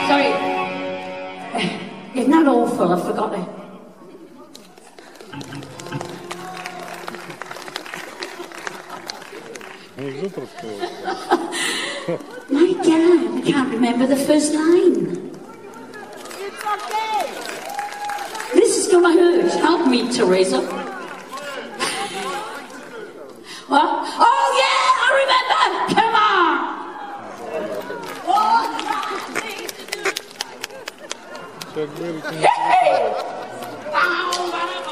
Sorry. Isn't that awful? I forgot it. My God, I can't remember the first line. It's okay. This is gonna hurt. Help me, Teresa. What? Oh yeah, I remember. Come on. Oh, hey!